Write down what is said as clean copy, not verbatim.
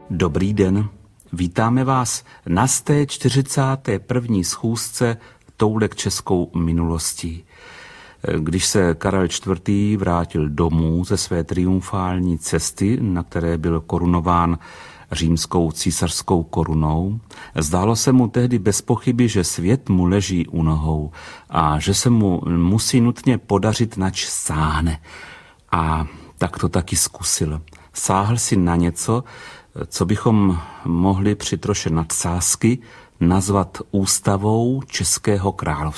Dobrý den, vítáme vás na 141. schůzce Toulek českou minulostí. Když se Karel IV. Vrátil domů ze své triumfální cesty, na které byl korunován římskou císařskou korunou, zdálo se mu tehdy bez pochyby, že svět mu leží u nohou a že se mu musí nutně podařit, nač sáhne. A tak to taky zkusil. Sáhl si na něco, co bychom mohli při troše nadsázky nazvat ústavou Českého království.